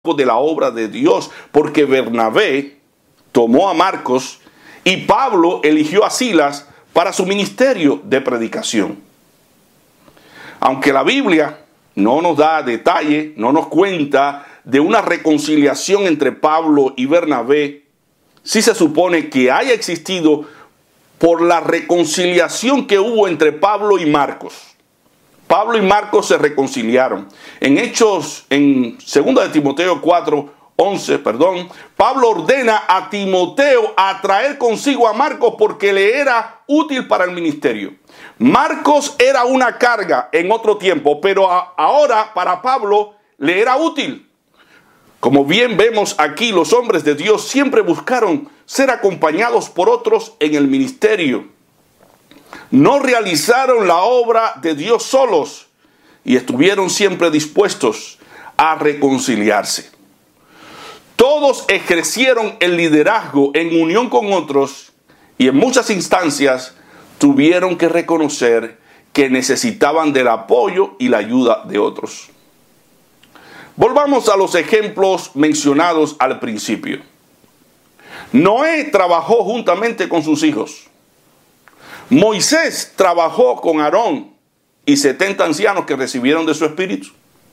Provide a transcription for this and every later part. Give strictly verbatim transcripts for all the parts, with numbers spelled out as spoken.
de la obra de Dios, porque Bernabé tomó a Marcos y Pablo eligió a Silas para su ministerio de predicación. Aunque la Biblia no nos da detalle, no nos cuenta de una reconciliación entre Pablo y Bernabé, sí se supone que haya existido por la reconciliación que hubo entre Pablo y Marcos. Pablo y Marcos se reconciliaron. En Hechos, en segunda de Timoteo cuatro, once, perdón, Pablo ordena a Timoteo a traer consigo a Marcos porque le era útil para el ministerio. Marcos era una carga en otro tiempo, pero a, ahora para Pablo le era útil. Como bien vemos aquí, los hombres de Dios siempre buscaron ser acompañados por otros en el ministerio. No realizaron la obra de Dios solos y estuvieron siempre dispuestos a reconciliarse. Todos ejercieron el liderazgo en unión con otros y en muchas instancias tuvieron que reconocer que necesitaban del apoyo y la ayuda de otros. Volvamos a los ejemplos mencionados al principio. Noé trabajó juntamente con sus hijos. Moisés trabajó con Aarón y setenta ancianos que recibieron de su espíritu.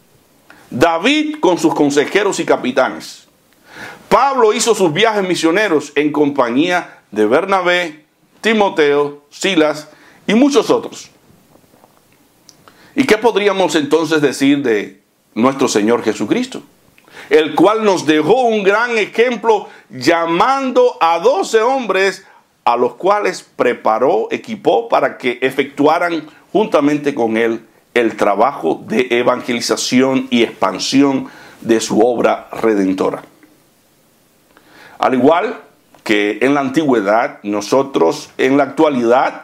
David con sus consejeros y capitanes. Pablo hizo sus viajes misioneros en compañía de Bernabé, Timoteo, Silas y muchos otros. ¿Y qué podríamos entonces decir de nuestro Señor Jesucristo? El cual nos dejó un gran ejemplo llamando a doce hombres a los cuales preparó, equipó para que efectuaran juntamente con él el trabajo de evangelización y expansión de su obra redentora. Al igual que en la antigüedad, nosotros en la actualidad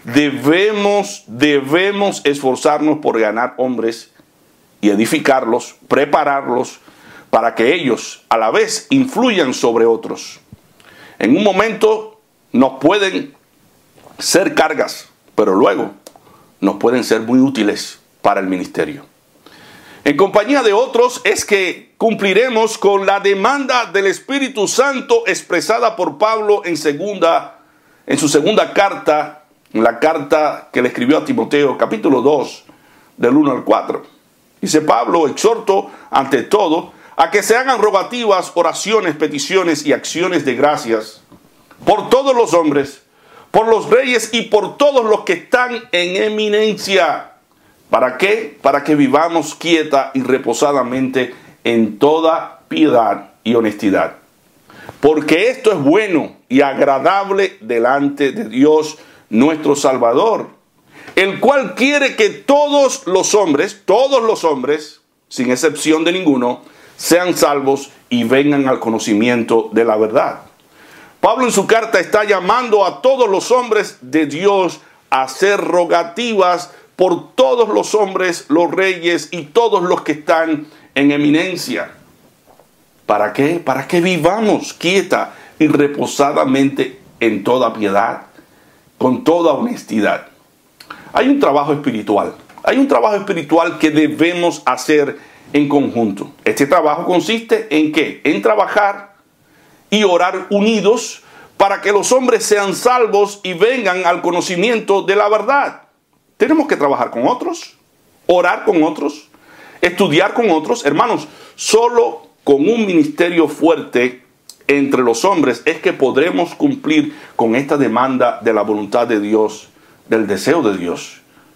debemos, debemos esforzarnos por ganar hombres y edificarlos, prepararlos para que ellos a la vez influyan sobre otros. En un momento nos pueden ser cargas, pero luego nos pueden ser muy útiles para el ministerio. En compañía de otros es que cumpliremos con la demanda del Espíritu Santo expresada por Pablo en, segunda, en su segunda carta, en la carta que le escribió a Timoteo, capítulo dos, del uno al cuatro. Dice Pablo: exhorto ante todo a que se hagan rogativas, oraciones, peticiones y acciones de gracias por todos los hombres, por los reyes y por todos los que están en eminencia. ¿Para qué? Para que vivamos quieta y reposadamente en toda piedad y honestidad. Porque esto es bueno y agradable delante de Dios nuestro Salvador, el cual quiere que todos los hombres, todos los hombres, sin excepción de ninguno, sean salvos y vengan al conocimiento de la verdad. Pablo en su carta está llamando a todos los hombres de Dios a hacer rogativas por todos los hombres, los reyes y todos los que están en eminencia. ¿Para qué? Para que vivamos quieta y reposadamente en toda piedad, con toda honestidad. Hay un trabajo espiritual, hay un trabajo espiritual que debemos hacer en conjunto. Este trabajo consiste en ¿qué? En trabajar y orar unidos para que los hombres sean salvos y vengan al conocimiento de la verdad. Tenemos que trabajar con otros, orar con otros, estudiar con otros. Hermanos, solo con un ministerio fuerte entre los hombres es que podremos cumplir con esta demanda de la voluntad de Dios, del deseo de Dios.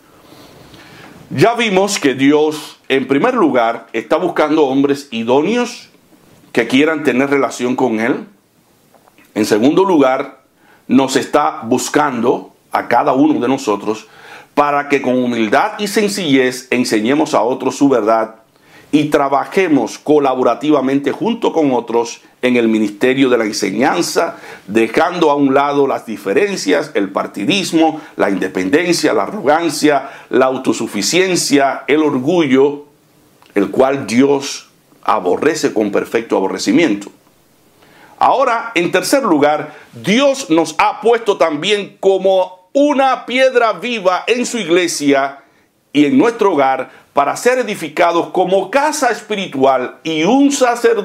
Ya vimos que Dios, en primer lugar, está buscando hombres idóneos que quieran tener relación con Él. En segundo lugar, nos está buscando a cada uno de nosotros para que con humildad y sencillez enseñemos a otros su verdad y trabajemos colaborativamente junto con otros en el ministerio de la enseñanza, dejando a un lado las diferencias, el partidismo, la independencia, la arrogancia, la autosuficiencia, el orgullo, el cual Dios aborrece con perfecto aborrecimiento. Ahora, en tercer lugar, Dios nos ha puesto también como una piedra viva en su iglesia y en nuestro hogar para ser edificados como casa espiritual y un sacerdocio